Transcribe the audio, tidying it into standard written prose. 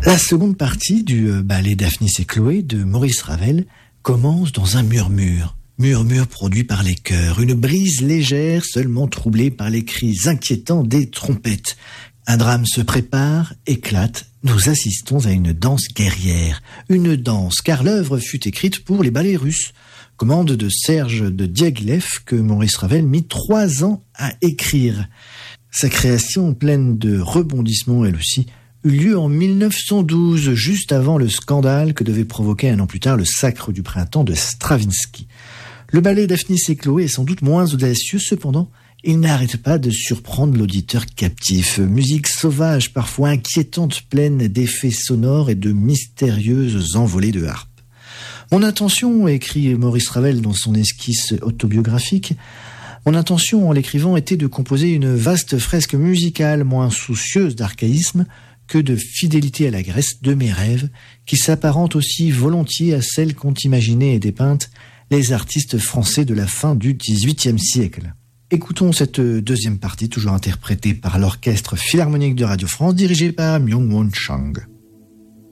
La seconde partie du ballet Daphnis et Chloé de Maurice Ravel commence dans un murmure. Murmure produit par les chœurs, une brise légère seulement troublée par les cris inquiétants des trompettes. Un drame se prépare, éclate, nous assistons à une danse guerrière. Une danse, car l'œuvre fut écrite pour les ballets russes. Commande de Serge de Diaghilev que Maurice Ravel mit 3 ans à écrire. Sa création, pleine de rebondissements elle aussi, eut lieu en 1912, juste avant le scandale que devait provoquer un an plus tard le Sacre du printemps de Stravinsky. Le ballet Daphnis et Chloé est sans doute moins audacieux, cependant, il n'arrête pas de surprendre l'auditeur captif. Musique sauvage, parfois inquiétante, pleine d'effets sonores et de mystérieuses envolées de harpe. Mon intention, écrit Maurice Ravel dans son esquisse autobiographique, mon intention en l'écrivant était de composer une vaste fresque musicale moins soucieuse d'archaïsme que de fidélité à la Grèce de mes rêves, qui s'apparente aussi volontiers à celle qu'ont imaginées et dépeintes les artistes français de la fin du XVIIIe siècle. Écoutons cette deuxième partie, toujours interprétée par l'Orchestre Philharmonique de Radio France, dirigé par Myung-Whun Chung.